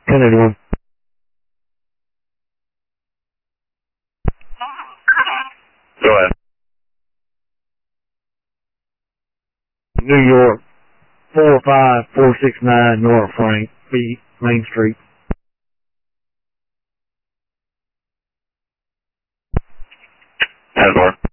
Kennedy 1. Go ahead. New York, 45469 North Frank, B, Main Street. Has more.